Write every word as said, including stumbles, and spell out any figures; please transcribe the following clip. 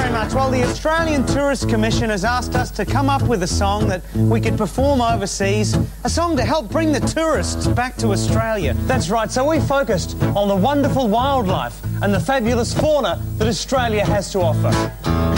very much. Well, the Australian Tourist Commission has asked us to come up with a song that we could perform overseas, a song to help bring the tourists back to Australia. That's right, so we focused on the wonderful wildlife and the fabulous fauna that Australia has to offer.